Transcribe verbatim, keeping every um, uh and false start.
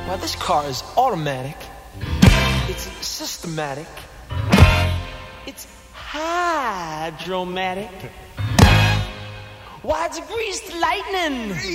Well, this car is automatic. It's systematic. It's hydromatic. Why, it's greased lightning.